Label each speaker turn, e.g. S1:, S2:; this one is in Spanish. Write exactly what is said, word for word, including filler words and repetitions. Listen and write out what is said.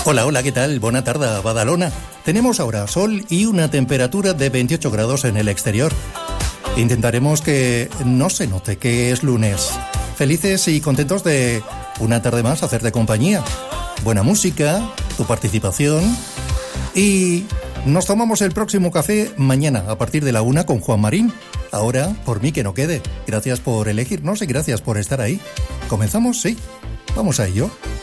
S1: Hola, hola, ¿qué tal? Buena tarde, Badalona. Tenemos ahora sol y una temperatura de veintiocho grados en el exterior. Intentaremos que no se note que es lunes. Felices y contentos de una tarde más hacerte compañía. Buena música, tu participación y nos tomamos el próximo café mañana a partir de la una con Juan Marín. Ahora, por mí que no quede. Gracias por elegirnos y gracias por estar ahí. ¿Comenzamos? Sí. Vamos a ello.